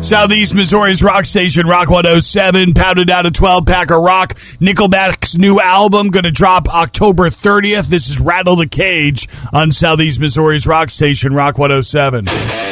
Southeast Missouri's rock station, Rock 107, pounded out a 12-pack of rock. Nickelback's new album going to drop October 30th. This is Rattle the Cage on Southeast Missouri's rock station, Rock 107.